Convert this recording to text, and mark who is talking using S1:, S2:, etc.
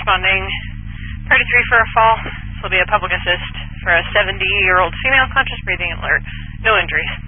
S1: responding priority 3 for a fall. This will be a public assist for a 70-year-old female, conscious breathing alert. No injuries.